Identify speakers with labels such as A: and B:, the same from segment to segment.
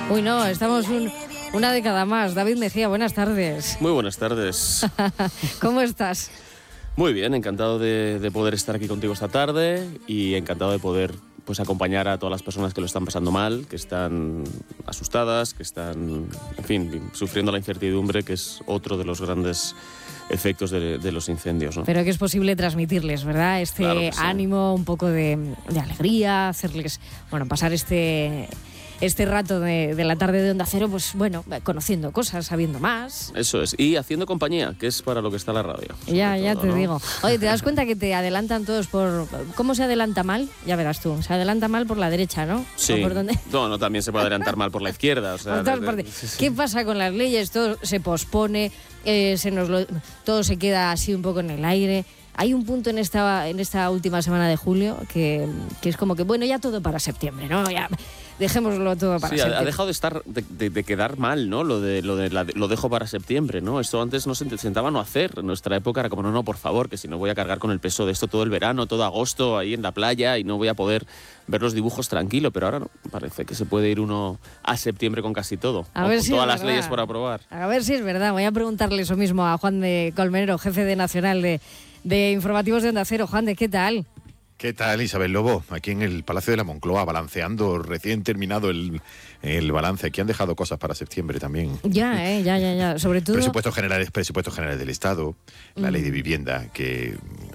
A: Uy, no, estamos una década más. David Mejía, buenas tardes.
B: Muy buenas tardes.
A: ¿Cómo estás?
B: Muy bien, encantado de poder estar aquí contigo esta tarde y encantado de poder pues acompañar a todas las personas que lo están pasando mal, que están asustadas, que están, en fin, sufriendo la incertidumbre, que es otro de los grandes efectos de los incendios, ¿no?
A: Pero que es posible transmitirles, ¿verdad?
B: Claro que sí.
A: Ánimo, un poco de alegría, hacerles, bueno, pasar este rato de la tarde de Onda Cero, pues bueno, conociendo cosas, sabiendo más.
B: Eso es, y haciendo compañía, que es para lo que está la radio.
A: Ya
B: todo,
A: te
B: ¿no?
A: digo. Oye, ¿te das cuenta que te adelantan todos por... ¿Cómo se adelanta mal? Ya verás tú, se adelanta mal por la derecha, ¿no?
B: Sí.
A: ¿O por dónde?
B: No, también se puede adelantar mal por la izquierda. O sea,
A: Por todas partes.
B: sí.
A: ¿Qué pasa con las leyes? Todo se pospone, todo se queda así un poco en el aire. Hay un punto en esta última semana de julio que es como que, bueno, ya todo para septiembre, ¿no? Ya dejémoslo todo para septiembre.
B: Ha dejado de estar de quedar mal, ¿no? Lo dejo para septiembre, ¿no? Esto antes no se intentaba no hacer. En nuestra época era como, no, por favor, que si no voy a cargar con el peso de esto todo el verano, todo agosto, ahí en la playa y no voy a poder ver los dibujos tranquilo. Pero ahora no, parece que se puede ir uno a septiembre con casi todo.
A: A ver
B: con
A: si
B: todas
A: es
B: las
A: verdad.
B: leyes por aprobar.
A: A ver si es verdad. Voy a preguntarle eso mismo a Juan de Colmenero, jefe de Nacional de Informativos de Onda Cero. Juan, ¿de qué tal?
C: ¿Qué tal, Isabel Lobo? Aquí en el Palacio de la Moncloa, balanceando, recién terminado el balance. Aquí han dejado cosas para septiembre también.
A: Ya. Sobre todo...
C: Presupuestos generales del Estado, la ley de vivienda, que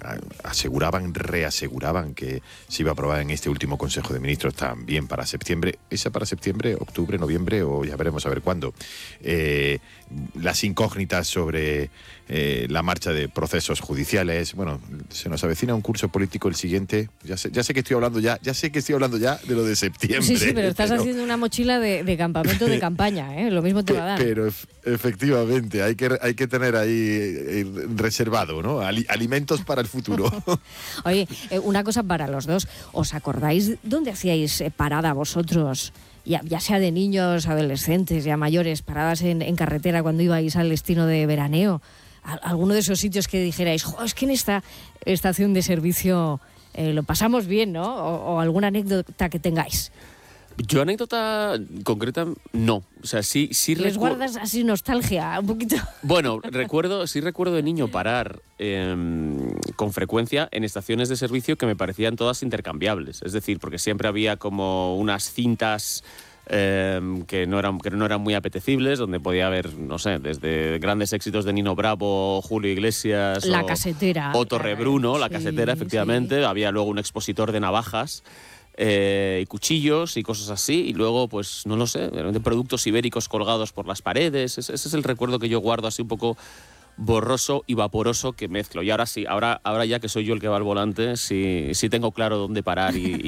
C: reaseguraban que se iba a aprobar en este último Consejo de Ministros también para septiembre. Esa para septiembre, octubre, noviembre o ya veremos a ver cuándo. Las incógnitas sobre la marcha de procesos judiciales. Bueno, se nos avecina un curso político el siguiente. Ya sé que estoy hablando ya de lo de septiembre.
A: Sí, pero estás haciendo una mochila de campamento de campaña, ¿eh? Lo mismo te va a dar.
C: Pero efectivamente, hay que tener ahí reservado, ¿no? Alimentos para el futuro.
A: Oye, una cosa para los dos. ¿Os acordáis dónde hacíais parada vosotros? Ya sea de niños, adolescentes, ya mayores, paradas en carretera cuando ibais al destino de veraneo. ¿Alguno de esos sitios que dijerais, es que en esta estación de servicio lo pasamos bien, ¿no? O alguna anécdota que tengáis.
B: Yo anécdota concreta, no. O sea, sí
A: ¿Les guardas así nostalgia un poquito?
B: Bueno, recuerdo de niño parar con frecuencia en estaciones de servicio que me parecían todas intercambiables. Es decir, porque siempre había como unas cintas que no eran muy apetecibles, donde podía haber, no sé, desde grandes éxitos de Nino Bravo, Julio Iglesias...
A: La Casetera.
B: O Torrebruno, La Casetera, efectivamente.
A: Sí.
B: Había luego un expositor de navajas y cuchillos y cosas así, y luego, pues, no lo sé, productos ibéricos colgados por las paredes. Ese es el recuerdo que yo guardo así un poco borroso y vaporoso que mezclo. Y ahora sí, ahora ya que soy yo el que va al volante, sí tengo claro dónde parar y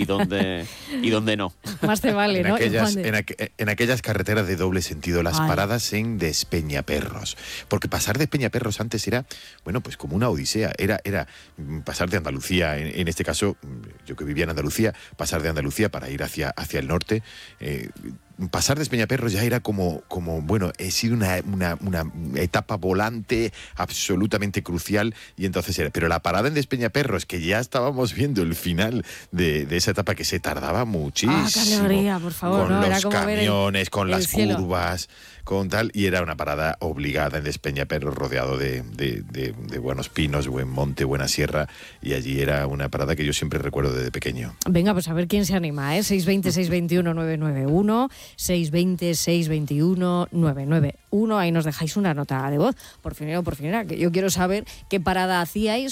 B: dónde no.
A: Más te vale, ¿no?
C: En aquellas carreteras de doble sentido, las paradas en Despeñaperros. Porque pasar Despeñaperros antes era, bueno, pues como una odisea. Era pasar de Andalucía, en este caso, yo que vivía en Andalucía, pasar de Andalucía para ir hacia el norte. Pasar Despeñaperros ya era como bueno, he sido una etapa volante absolutamente crucial, y entonces pero la parada en Despeñaperros, que ya estábamos viendo el final de esa etapa, que se tardaba muchísimo.
A: ¡Qué alegría, por favor!
C: Con
A: ¿no?
C: los
A: Era como
C: camiones, con las
A: cielo.
C: curvas, con tal, y era una parada obligada en Despeñaperros, rodeado de buenos pinos, buen monte, buena sierra, y allí era una parada que yo siempre recuerdo desde pequeño.
A: Venga, pues a ver quién se anima, ¿eh? 620-621-991, 620-621-991. Ahí nos dejáis una nota de voz, por finera, que yo quiero saber qué parada hacíais